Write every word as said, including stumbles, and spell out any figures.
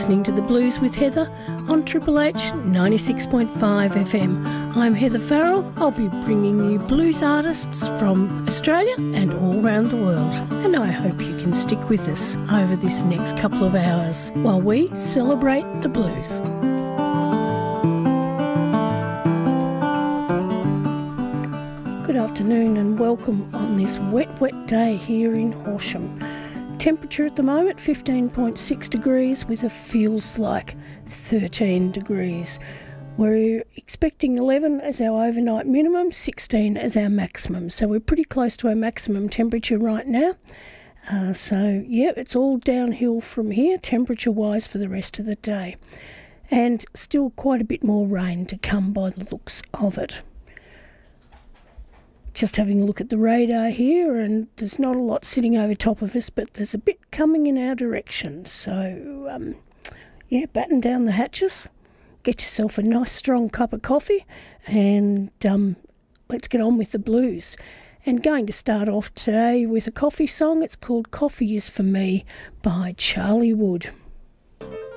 listening to The Blues with Heather on Triple H ninety-six point five F M. I'm Heather Farrell. I'll be bringing you blues artists from Australia and all around the world. And I hope you can stick with us over this next couple of hours while we celebrate the blues. Good afternoon and welcome on this wet, wet day here in Horsham. Temperature at the moment fifteen point six degrees with a feels like thirteen degrees. We're expecting eleven as our overnight minimum, sixteen as our maximum. So we're pretty close to our maximum temperature right now. Uh, so yeah, it's all downhill from here temperature-wise for the rest of the day. And still quite a bit more rain to come by the looks of it. Just having a look at the radar here, and there's not a lot sitting over top of us, but there's a bit coming in our direction. So, um, yeah, batten down the hatches, get yourself a nice strong cup of coffee, and um, let's get on with the blues. And going to start off today with a coffee song. It's called Coffee Is For Me by Charlie Wood.